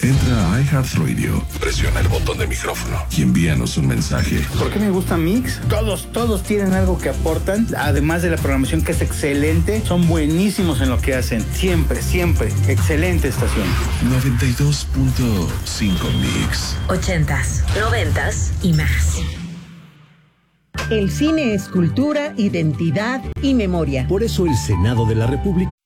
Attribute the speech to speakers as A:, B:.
A: Entra a iHeartRadio, presiona el botón de micrófono y envíanos un mensaje.
B: ¿Por qué me gusta Mix? Todos tienen algo que aportan, además de la programación que es excelente, son buenísimos en lo que hacen. Siempre, excelente estación.
A: 92.5 Mix.
C: 80s, 90s y más.
D: El cine es cultura, identidad y memoria.
E: Por eso el Senado de la República